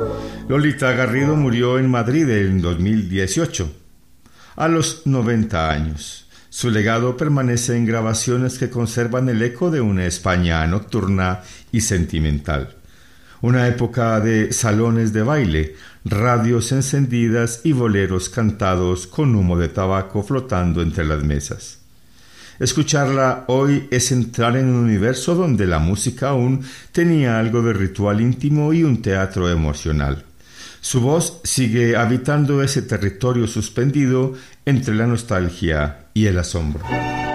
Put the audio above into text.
Lolita Garrido murió en Madrid en 2018, a los 90 años. Su legado permanece en grabaciones que conservan el eco de una España nocturna y sentimental. Una época de salones de baile, radios encendidas y boleros cantados con humo de tabaco flotando entre las mesas. Escucharla hoy es entrar en un universo donde la música aún tenía algo de ritual íntimo y un teatro emocional. Su voz sigue habitando ese territorio suspendido entre la nostalgia y el asombro.